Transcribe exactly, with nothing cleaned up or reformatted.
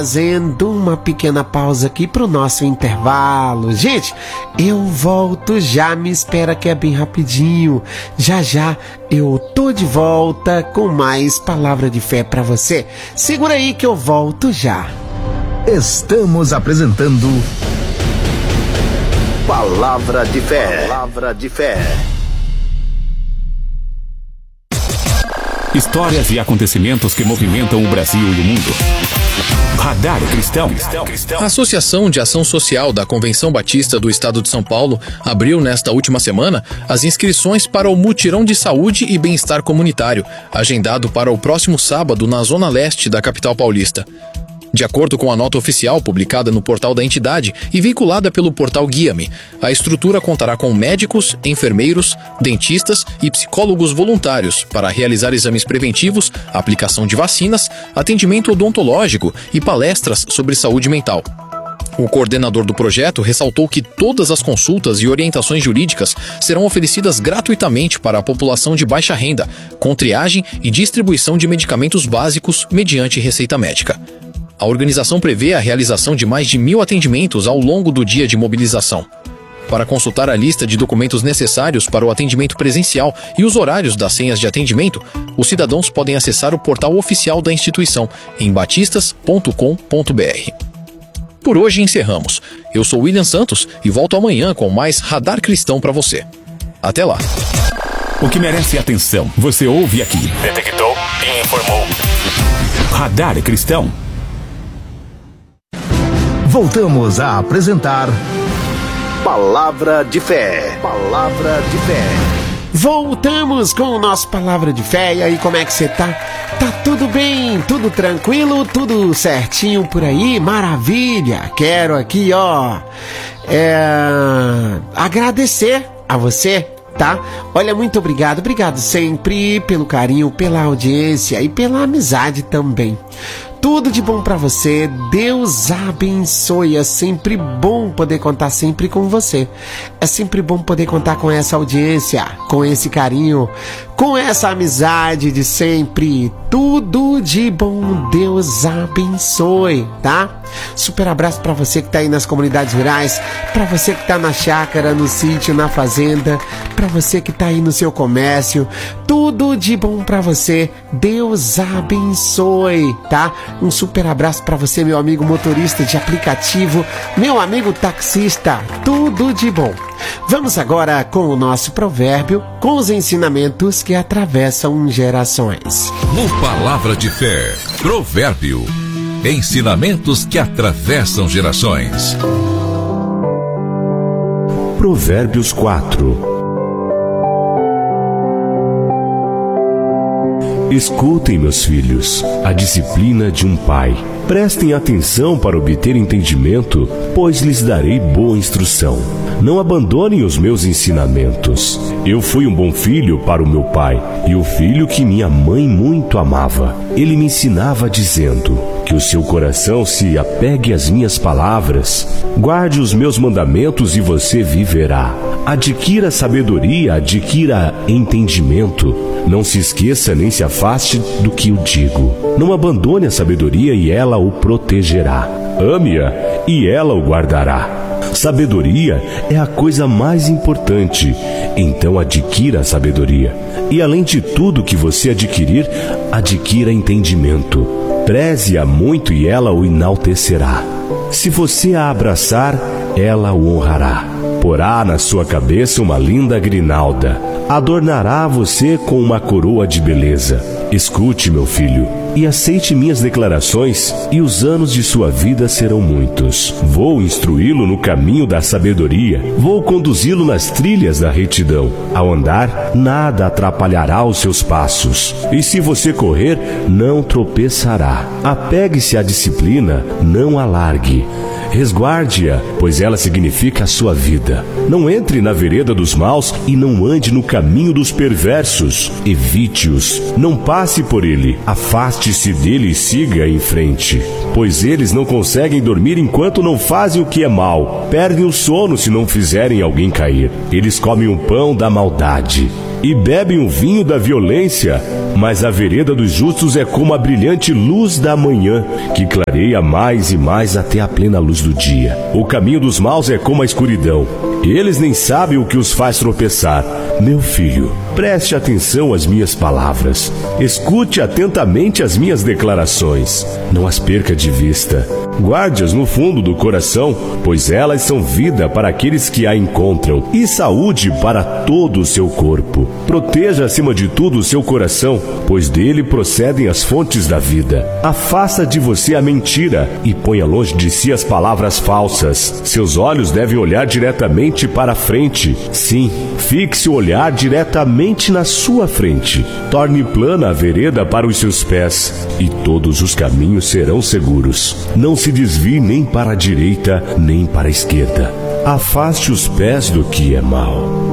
Fazendo uma pequena pausa aqui pro nosso intervalo. Gente, eu volto já, me espera que é bem rapidinho. Já já eu tô de volta com mais palavra de fé pra você. Segura aí que eu volto já. Estamos apresentando Palavra de Fé. Palavra de Fé. Histórias e acontecimentos que movimentam o Brasil e o mundo. Radar Cristão. A Associação de Ação Social da Convenção Batista do Estado de São Paulo abriu nesta última semana as inscrições para o Mutirão de Saúde e Bem-Estar Comunitário, agendado para o próximo sábado na Zona Leste da capital paulista. De acordo com a nota oficial publicada no portal da entidade e vinculada pelo portal Guia-me, a estrutura contará com médicos, enfermeiros, dentistas e psicólogos voluntários para realizar exames preventivos, aplicação de vacinas, atendimento odontológico e palestras sobre saúde mental. O coordenador do projeto ressaltou que todas as consultas e orientações jurídicas serão oferecidas gratuitamente para a população de baixa renda, com triagem e distribuição de medicamentos básicos mediante receita médica. A organização prevê a realização de mais de mil atendimentos ao longo do dia de mobilização. Para consultar a lista de documentos necessários para o atendimento presencial e os horários das senhas de atendimento, os cidadãos podem acessar o portal oficial da instituição em batistas ponto com ponto b r. Por hoje encerramos. Eu sou William Santos e volto amanhã com mais Radar Cristão para você. Até lá. O que merece atenção, você ouve aqui. Detectou e informou. Radar Cristão. Voltamos a apresentar Palavra de Fé. Palavra de Fé. Voltamos com o nosso Palavra de Fé. E aí, como é que você tá? Tá tudo bem? Tudo tranquilo? Tudo certinho por aí? Maravilha! Quero aqui, ó, é, agradecer a você, tá? Olha, muito obrigado. Obrigado sempre pelo carinho, pela audiência e pela amizade também. Tudo de bom pra você, Deus abençoe, é sempre bom poder contar sempre com você, é sempre bom poder contar com essa audiência, com esse carinho, com essa amizade de sempre, tudo de bom, Deus abençoe, tá? Super abraço pra você que tá aí nas comunidades rurais, pra você que tá na chácara, no sítio, na fazenda, pra você que tá aí no seu comércio, tudo de bom pra você, Deus abençoe, tá? Um super abraço para você, meu amigo motorista de aplicativo, meu amigo taxista, tudo de bom. Vamos agora com o nosso provérbio, com os ensinamentos que atravessam gerações. No Palavra de Fé, provérbio, ensinamentos que atravessam gerações. Provérbios quatro. Escutem, meus filhos, a disciplina de um pai. Prestem atenção para obter entendimento, pois lhes darei boa instrução. Não abandonem os meus ensinamentos. Eu fui um bom filho para o meu pai, e o filho que minha mãe muito amava. Ele me ensinava dizendo: que o seu coração se apegue às minhas palavras. Guarde os meus mandamentos e você viverá. Adquira sabedoria, adquira entendimento. Não se esqueça nem se afaste do que eu digo. Não abandone a sabedoria e ela o protegerá. Ame-a e ela o guardará. Sabedoria é a coisa mais importante, então adquira a sabedoria. E além de tudo que você adquirir, adquira entendimento. Preze-a muito e ela o enaltecerá. Se você a abraçar, ela o honrará. Porá na sua cabeça uma linda grinalda. Adornará você com uma coroa de beleza. Escute, meu filho, e aceite minhas declarações, e os anos de sua vida serão muitos. Vou instruí-lo no caminho da sabedoria, vou conduzi-lo nas trilhas da retidão. Ao andar, nada atrapalhará os seus passos, e se você correr, não tropeçará. Apegue-se à disciplina, não a largue. Resguarde-a, pois ela significa a sua vida. Não entre na vereda dos maus e não ande no caminho dos perversos. Evite-os, não passe por ele. Afaste-se dele e siga em frente. Pois eles não conseguem dormir enquanto não fazem o que é mal. Perdem o sono se não fizerem alguém cair. Eles comem o pão da maldade e bebem o vinho da violência, mas a vereda dos justos é como a brilhante luz da manhã, que clareia mais e mais até a plena luz do dia. O caminho dos maus é como a escuridão. Eles nem sabem o que os faz tropeçar. Meu filho, preste atenção às minhas palavras. Escute atentamente as minhas declarações. Não as perca de vista. Guarde-as no fundo do coração, pois elas são vida para aqueles que a encontram e saúde para todo o seu corpo. Proteja acima de tudo o seu coração, pois dele procedem as fontes da vida. Afasta de você a mentira e ponha longe de si as palavras falsas. Seus olhos devem olhar diretamente para a frente. Sim, fixe o olhar diretamente na sua frente. Torne plana a vereda para os seus pés, e todos os caminhos serão seguros. Não se desvie nem para a direita, nem para a esquerda. Afaste os pés do que é mal.